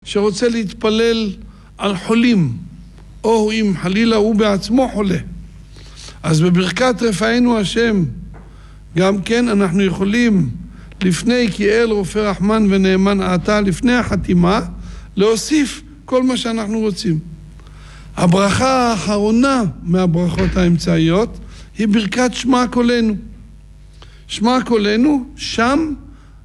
שרוצה להתפלל על חולים, או אם חלילה הוא בעצמו חולה. אז בברכת רפאנו השם, גם כן אנחנו יכולים לפני כי אל רופא רחמן ונאמן אתה, לפני החתימה, להוסיף כל מה שאנחנו רוצים. הברכה האחרונה מהברכות האמצעיות היא ברכת שמע קולנו. שמע קולנו, שם